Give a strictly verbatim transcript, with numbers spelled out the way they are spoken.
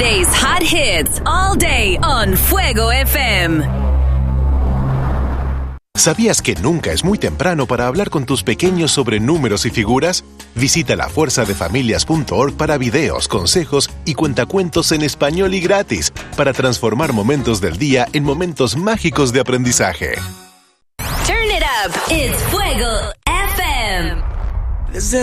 Today's hot hits all day on Fuego F M. ¿Sabías que nunca es muy temprano para hablar con tus pequeños sobre números y figuras? Visita la fuerza de familias punto org para videos, consejos y cuentacuentos en español y gratis para transformar momentos del día en momentos mágicos de aprendizaje. Turn it up. It's Fuego F M.